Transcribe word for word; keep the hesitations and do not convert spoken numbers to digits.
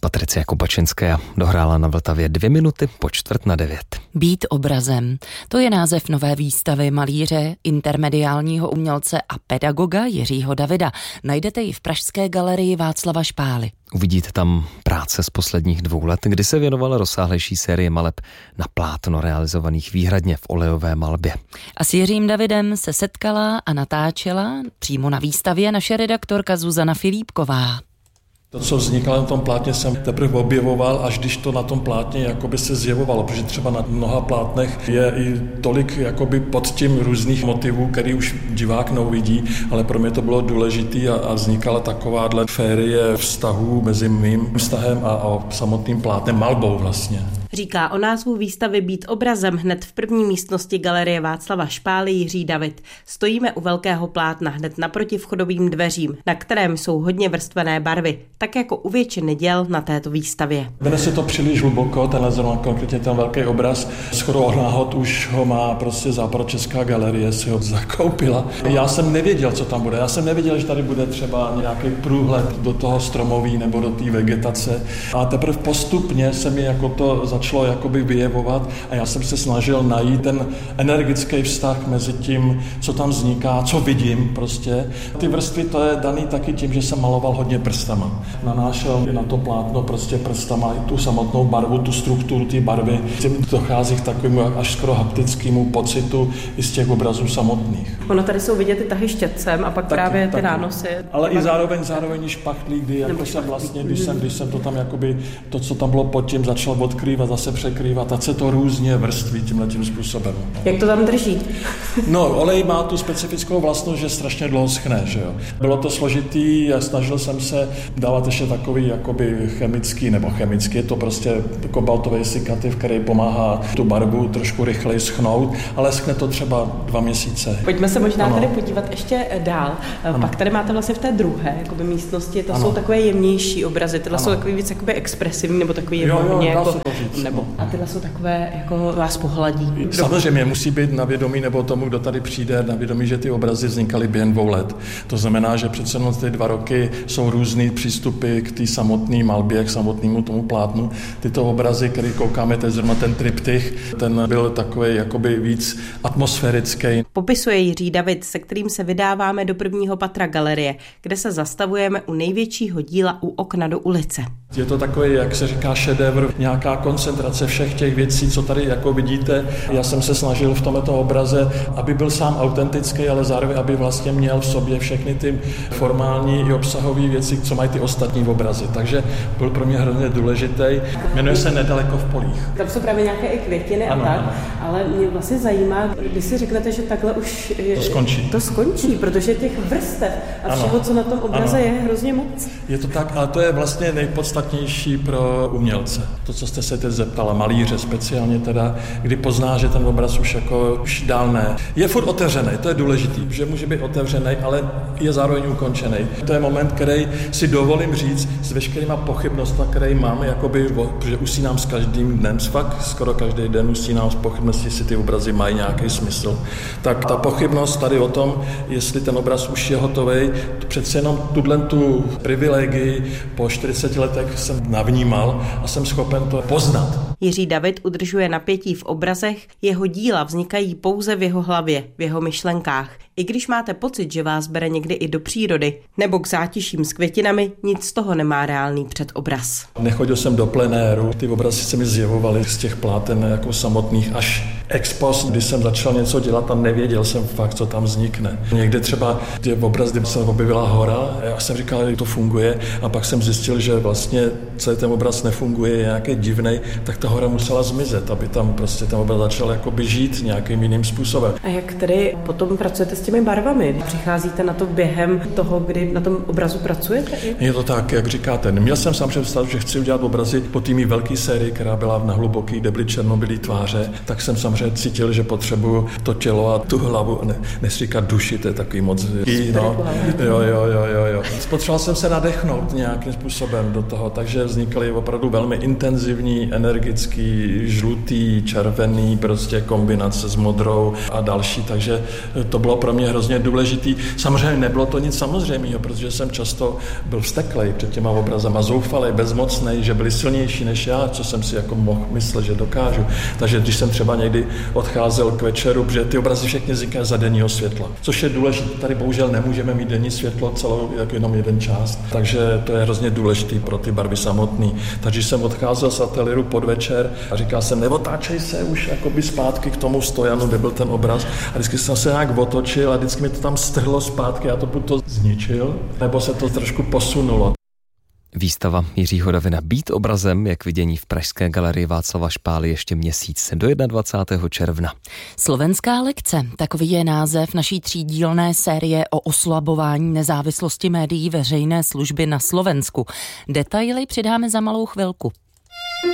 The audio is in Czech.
Patricie Kopačinská dohrála na Vltavě dvě minuty po čtvrt na devět. Být obrazem, to je název nové výstavy malíře, intermediálního umělce a pedagoga Jiřího Davida. Najdete ji v pražské galerii Václava Špály. Uvidíte tam práce z posledních dvou let, kdy se věnovala rozsáhlejší série maleb na plátno realizovaných výhradně v olejové malbě. A s Jiřím Davidem se setkala a natáčela přímo na výstavě naše redaktorka Zuzana Filipková. To, co vznikalo na tom plátně, jsem teprve objevoval, až když to na tom plátně jakoby se zjevovalo, protože třeba na mnoha plátnech je i tolik jakoby pod tím různých motivů, který už divák neuvidí, ale pro mě to bylo důležité a, a vznikala takováhle férie vztahů mezi mým vztahem a, a samotným plátnem, malbou vlastně. Říká o názvu výstavy Být obrazem hned v první místnosti galerie Václava Špály Jiří David. Stojíme u velkého plátna hned naproti vchodovým dveřím, na kterém jsou hodně vrstvené barvy, tak jako u většiny děl na této výstavě. Vene se to příliš hluboko, tenhle zrovna konkrétně ten velký obraz. Shodou náhod už ho má prostě Západočeská galerie, si ho zakoupila. Já jsem nevěděl, co tam bude. Já jsem nevěděl, že tady bude třeba nějaký průhled do toho stromoví nebo do té vegetace. A teprve postupně se mi jako to začalo jakoby vyjevovat a já jsem se snažil najít ten energický vztah mezi tím, co tam vzniká, co vidím prostě. Ty vrstvy to je daný taky tím, že jsem maloval hodně prstama. Nanášel na to plátno prostě prstama i tu samotnou barvu, tu strukturu té barvy. Tím dochází k takovému až skoro haptickému pocitu i z těch obrazů samotných. Ono tady jsou vidět ty tahy štětcem a pak taky, právě taky. Ty nánosy. Ale i zároveň, zároveň i špachtlí, kdy jako jsem vlastně, když jsem, když jsem to tam jakoby, to, co tam bylo pod tím, začal odkrývat, zase překrývat, a se to různě vrství tímhletím způsobem. Jak to tam drží? No, olej má tu specifickou vlastnost, že strašně dlouho schne, že jo. Bylo to složitý a snažil jsem se dávat ještě takový jakoby chemický, nebo chemický, je to prostě kobaltový sikativ, který pomáhá tu barvu trošku rychleji schnout, ale schne to třeba dva měsíce. Pojďme se možná ano. tady podívat ještě dál. Ano. Pak tady máte vlastně v té druhé jakoby místnosti, to ano. jsou takové jemnější obrazy, tyhle ano. jsou takový víc jakoby expresivní, nebo takový jo, jo, jako, říct, nebo, no. A tyhle jsou takové, jako vás pohladí. Samozřejmě musí být na vědomí, nebo tomu, kdo tady přijde, na vědomí, že ty obrazy vznikaly během dvou let. To znamená, že přece jenom ty dva roky jsou různý přístupy k té samotné malbě, k samotnému tomu plátnu. Tyto obrazy, které koukáme, to je zrovna ten triptych, ten byl takový jakoby víc atmosférický. Popisuje Jiří David, se kterým se vydáváme do prvního patra galerie, kde se zastavujeme u největšího díla U okna do ulice. Je to takový, jak se říká, šedévr, nějaká koncentrace všech těch věcí, co tady jako vidíte. Já jsem se snažil v tomto obraze, aby byl sám autentický, ale zároveň, aby vlastně měl v sobě všechny ty formální i obsahové věci, co mají ty ostatní obrazy. Takže byl pro mě hrozně důležitý. Jmenuje se Nedaleko v polích. Tam jsou právě nějaké i květiny ano, a tak, ano. Ale mě vlastně zajímá, když si řeknete, že takhle už to skončí. To skončí, protože těch vrstev a ano, všeho, co na tom obraze ano. je hrozně moc. Je to tak, ale to je vlastně nejpodstatnější pro umělce. To, co jste se teď zeptala, malíře speciálně teda, kdy pozná, že ten obraz už jako už dál ne. Je furt otevřený, to je důležitý, že může být otevřený, ale je zároveň ukončený. To je moment, který si dovolím říct s veškerýma pochybnostmi, které máme, jakoby, protože usínám s každým dnem, fakt skoro každý den usínám s pochybností, jestli ty obrazy mají nějaký smysl. Tak ta pochybnost tady o tom, jestli ten obraz už je hotový, přece jenom tuhle tu privilegii po čtyřiceti letech jsem navnímal a jsem schopen to poznat. Jiří David udržuje napětí v obrazech, jeho díla vznikají pouze v jeho hlavě, v jeho myšlenkách. I když máte pocit, že vás bere někdy i do přírody nebo k zátiším s květinami, nic z toho nemá reálný předobraz. Nechodil jsem do plenéru, ty obrazy se mi zjevovaly z těch pláten jako samotných až ex post, když jsem začal něco dělat a nevěděl jsem fakt, co tam vznikne. Někde třeba je obraz, kdy se objevila hora, já jsem říkal, že to funguje a pak jsem zjistil, že vlastně celý ten obraz nefunguje, je nějaký divnej, tak ta hora musela zmizet, aby tam prostě ten obraz začal jakoby žít nějakým jiným způsobem. A jak tedy potom pracujete s těmi barvami? Přicházíte na to během toho, kdy na tom obrazu pracujete? Je to tak, jak říkáte. Měl jsem sám představu, že chci udělat obrazy po té mý velké sérii, která byla na hluboký, kde byly černobylý tváře, tak jsem samozřejmě cítil, že potřebuju to tělo a tu hlavu, ne, neříkat duši, to je takový moc. I, no, jo, jo, jo, jo, jo. Potřeboval jsem se nadechnout nějakým způsobem do toho, takže vznikaly opravdu velmi intenzivní, energické energický, žlutý, červený, prostě kombinace s modrou a další, takže to bylo pro mě hrozně důležitý. Samozřejmě nebylo to nic samozřejmého, protože jsem často byl vzteklej před těma obrazama, zoufalej, bezmocnej, že byli silnější než já, co jsem si jako mohl myslet, že dokážu. Takže když jsem třeba někdy odcházel k večeru, protože ty obrazy všechny vznikají za denního světla, což je důležité. Tady bohužel nemůžeme mít denní světlo celou jako jenom jeden část, takže to je hrozně důležité pro ty barvy samotný. Takže jsem odcházel z ateliéru podvečer a říkal jsem, neotáčej se už jakoby zpátky k tomu stojanu, kde byl ten obraz. A vždycky jsem se nějak otočil a vždycky mi to tam strhlo zpátky, já to buď to zničil, nebo se to trošku posunulo. Výstava Jiřího Davida Být obrazem, jak vidění v Pražské galerii Václava Špály ještě měsíc do dvacátého prvního června. Slovenská lekce, takový je název naší třídílné série o oslabování nezávislosti médií veřejné služby na Slovensku. Detaily přidáme za malou chvilku.